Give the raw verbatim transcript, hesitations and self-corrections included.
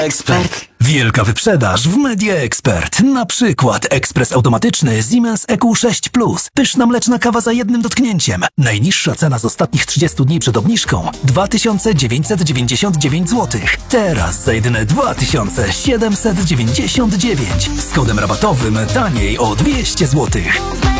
Ekspert. Wielka wyprzedaż w Media Expert. Na przykład ekspres automatyczny Siemens E Q sześć plus. Pyszna mleczna kawa za jednym dotknięciem. Najniższa cena z ostatnich trzydziestu dni przed obniżką dwa tysiące dziewięćset dziewięćdziesiąt dziewięć złotych. Teraz za jedyne dwa tysiące siedemset dziewięćdziesiąt dziewięć. Z kodem rabatowym taniej o dwieście złotych.